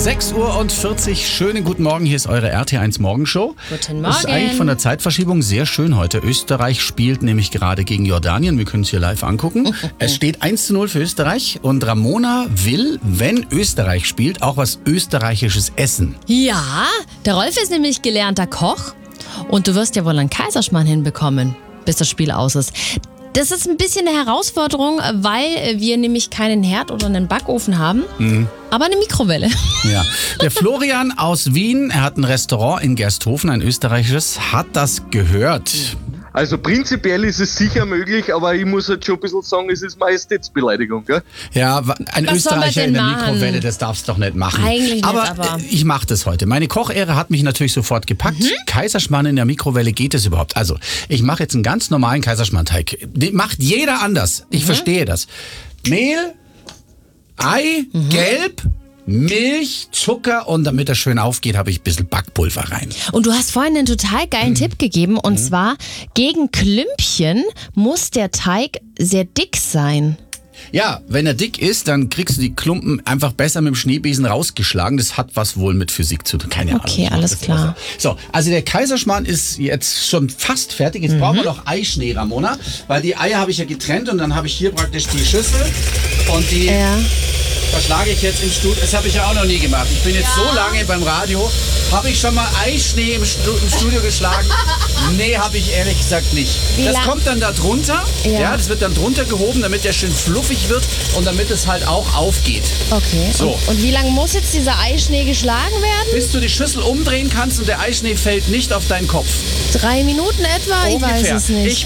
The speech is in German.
6:40 Uhr, schönen guten Morgen, hier ist eure RT1 Morgenshow. Guten Morgen. Das ist eigentlich von der Zeitverschiebung sehr schön heute. Österreich spielt nämlich gerade gegen Jordanien, wir können es hier live angucken. Es steht 1:0 für Österreich und Ramona will, wenn Österreich spielt, auch was Österreichisches essen. Ja, der Rolf ist nämlich gelernter Koch und du wirst ja wohl einen Kaiserschmarrn hinbekommen, bis das Spiel aus ist. Das ist ein bisschen eine Herausforderung, weil wir nämlich keinen Herd oder einen Backofen haben, aber eine Mikrowelle. Ja. Der Florian aus Wien, er hat ein Restaurant in Gersthofen, ein österreichisches, hat das gehört. Also prinzipiell ist es sicher möglich, aber ich muss halt schon ein bisschen sagen, es ist Majestätsbeleidigung, gell? Ja, ein Was soll man Österreicher denn in der machen? Mikrowelle, das darfst du doch nicht machen. Eigentlich nicht, aber ich mache das heute. Meine Kochehre hat mich natürlich sofort gepackt. Kaiserschmarrn in der Mikrowelle, geht es überhaupt? Also, ich mache jetzt einen ganz normalen Kaiserschmarrnteig. Den macht jeder anders. Ich verstehe das. Mehl, Ei, Gelb, Milch, Zucker und damit er schön aufgeht, habe ich ein bisschen Backpulver rein. Und du hast vorhin einen total geilen Tipp gegeben und zwar, gegen Klümpchen muss der Teig sehr dick sein. Ja, wenn er dick ist, dann kriegst du die Klumpen einfach besser mit dem Schneebesen rausgeschlagen. Das hat was wohl mit Physik zu tun. Keine Ahnung. Okay, alles klar. So, also der Kaiserschmarrn ist jetzt schon fast fertig. Jetzt brauchen wir noch Eischnee, Ramona. Weil die Eier habe ich ja getrennt und dann habe ich hier praktisch die Schüssel und die verschlage ich jetzt im Studio. Das habe ich ja auch noch nie gemacht. Ich bin jetzt so lange beim Radio. Habe ich schon mal Eischnee im Studio geschlagen? Nee, habe ich ehrlich gesagt nicht. Das kommt dann da drunter. Ja, das wird dann drunter gehoben, damit der schön fluffig wird und damit es halt auch aufgeht. Okay. So. Und wie lange muss jetzt dieser Eischnee geschlagen werden? Bis du die Schüssel umdrehen kannst und der Eischnee fällt nicht auf deinen Kopf. 3 Minuten etwa? Ich weiß es nicht.